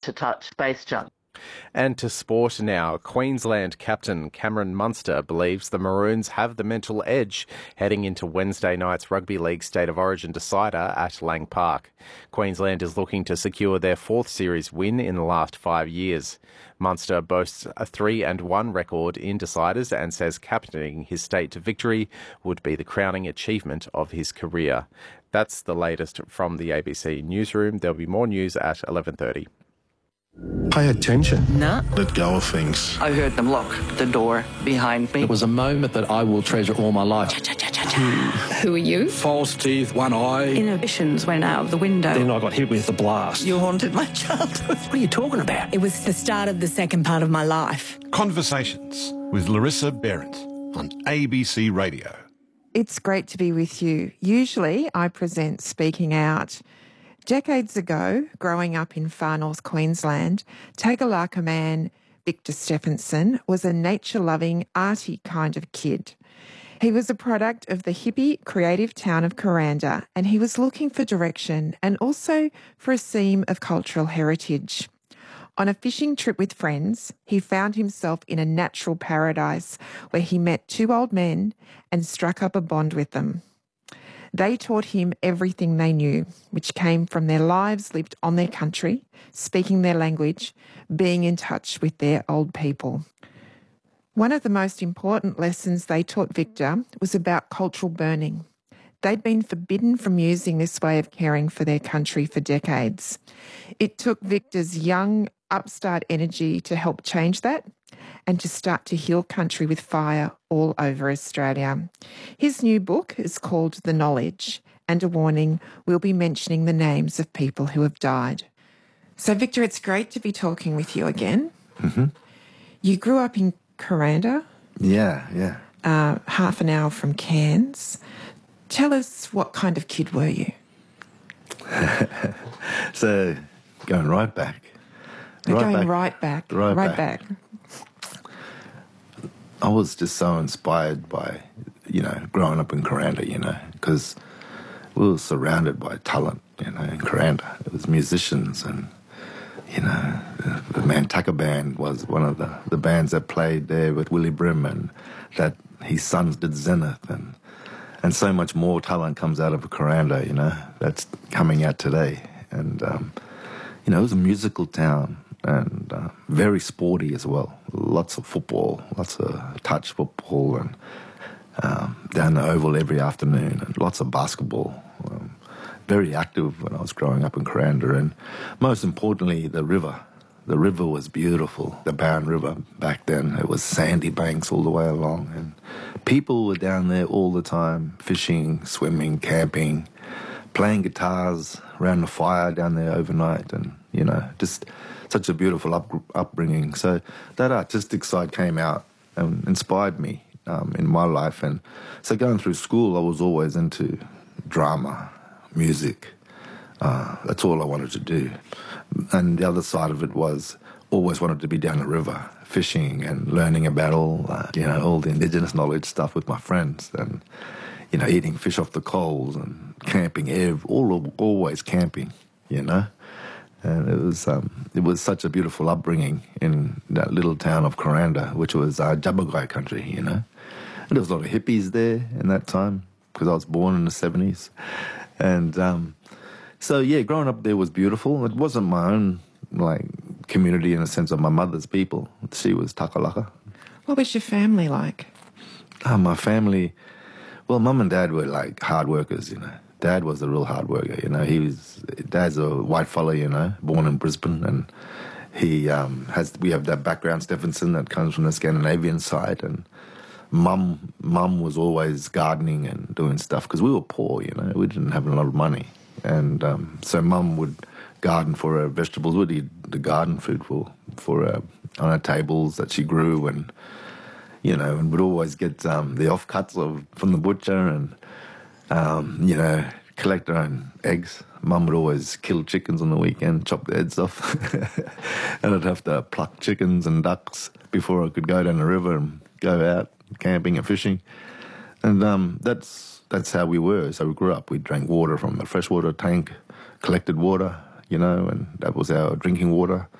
to touch space junk. And to sport now. Queensland captain Cameron Munster believes the Maroons have the mental edge heading into Wednesday night's Rugby League State of Origin decider at Lang Park. Queensland is looking to secure their fourth series win in the last 5 years. Munster boasts a 3-1 record in deciders and says captaining his state to victory would be the crowning achievement of his career. That's the latest from the ABC newsroom. There'll be more news at 11:30. Pay attention. No. Let go of things. I heard them lock the door behind me. It was a moment that I will treasure all my life. Who are you? False teeth, one eye. Inhibitions went out of the window. Then I got hit with the blast. You haunted my childhood. What are you talking about? It was the start of the second part of my life. Conversations with Larissa Behrendt on ABC Radio. It's great to be with you. Usually I present Speaking Out. Decades ago, growing up in far north Queensland, Tagalaka man Victor Stephenson was a nature-loving, arty kind of kid. He was a product of the hippie, creative town of Kuranda, and he was looking for direction and also for a seam of cultural heritage. On a fishing trip with friends, he found himself in a natural paradise where he met two old men and struck up a bond with them. They taught him everything they knew, which came from their lives lived on their country, speaking their language, being in touch with their old people. One of the most important lessons they taught Victor was about cultural burning. They'd been forbidden from using this way of caring for their country for decades. It took Victor's young, upstart energy to help change that and to start to heal country with fire all over Australia. His new book is called The Knowledge, and a warning, we'll be mentioning the names of people who have died. So, Victor, it's great to be talking with you again. Mm-hmm. You grew up in Kuranda. Yeah. Half an hour from Cairns. Tell us, what kind of kid were you? So, going right back. Right back. I was just so inspired by, growing up in Kuranda, because we were surrounded by talent, in Kuranda. It was musicians and, the Mantaka Band was one of the bands that played there with Willie Brim, and that his sons did Zenith, and so much more talent comes out of Kuranda, that's coming out today. And, it was a musical town. And very sporty as well. Lots of football, lots of touch football, and down the Oval every afternoon, and lots of basketball. Very active when I was growing up in Kuranda, and most importantly, the river. The river was beautiful. The Barron River back then, it was sandy banks all the way along, and people were down there all the time, fishing, swimming, camping, playing guitars around the fire down there overnight, and just such a beautiful upbringing. So that artistic side came out and inspired me in my life. And so going through school, I was always into drama, music. That's all I wanted to do. And the other side of it was always wanted to be down the river, fishing and learning about all the indigenous knowledge stuff with my friends, and, eating fish off the coals and camping, always camping, And it was such a beautiful upbringing in that little town of Kuranda, which was Jabbergai country, And there was a lot of hippies there in that time, because I was born in the 70s. And growing up there was beautiful. It wasn't my own, community in the sense of my mother's people. She was Takalaka. What was your family like? My family, well, Mum and Dad were hard workers, Dad was a real hard worker, Dad's a white fella, born in Brisbane, and we have that background, Stephenson, that comes from the Scandinavian side, and Mum was always gardening and doing stuff, because we were poor, we didn't have a lot of money, and so Mum would garden for her vegetables, would eat the garden food for her, on her tables that she grew, and, and would always get the offcuts from the butcher, and collect our own eggs. Mum would always kill chickens on the weekend, chop the heads off. And I'd have to pluck chickens and ducks before I could go down the river and go out camping and fishing. And that's how we were. So we grew up. We drank water from the freshwater tank, collected water, and that was our drinking water.